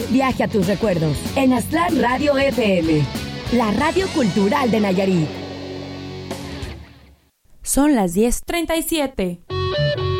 viaje a tus recuerdos en Aztlán Radio FM, la radio cultural de Nayarit. Son las 10:37.